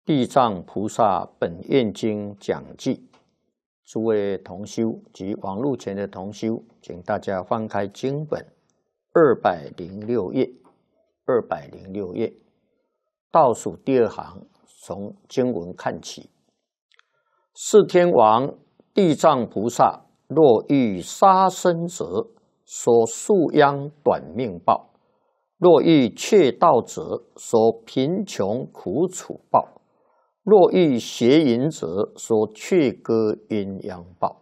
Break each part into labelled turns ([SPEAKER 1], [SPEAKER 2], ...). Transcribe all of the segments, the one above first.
[SPEAKER 1] 地藏菩萨本愿经讲记，诸位同修及网络前的同修，请大家翻开经本206页，206页倒数第二行，从经文看起。四天王地藏菩萨若遇杀生者，说树殃短命报；若遇窃盗者，说贫穷苦楚报；若遇邪淫者，说却割阴阳报。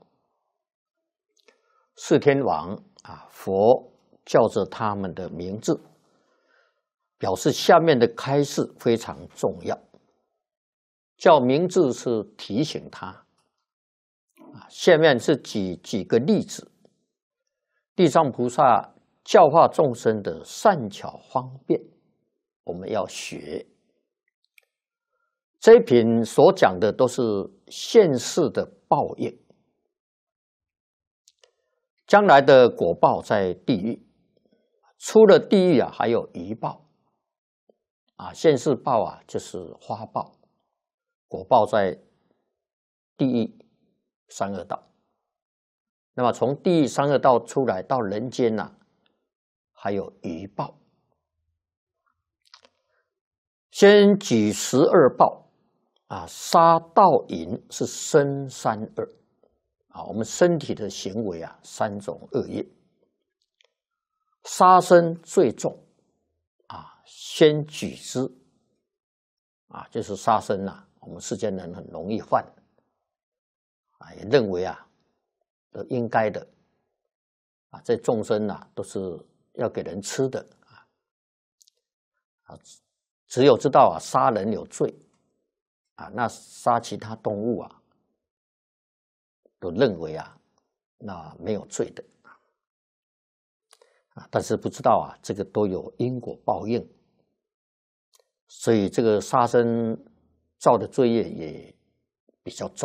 [SPEAKER 1] 四天王佛叫着他们的名字，表示下面的开示非常重要。叫名字是提醒他，下面是举几个例子。地藏菩萨教化众生的善巧方便，我们要学。这一品所讲的都是现世的报应，将来的果报在地狱，出了地狱还有余报。现世报就是花报，果报在地狱三恶道。那么从地狱三恶道出来到人间还有余报。先举12报杀盗淫是身三恶我们身体的行为3种恶业。杀生最重先举之就是杀生我们世间人很容易犯也认为都应该的这众生都是要给人吃的只有知道杀人有罪那杀其他动物都认为那没有罪的但是不知道这个都有因果报应，所以这个杀生造的罪业也比较重。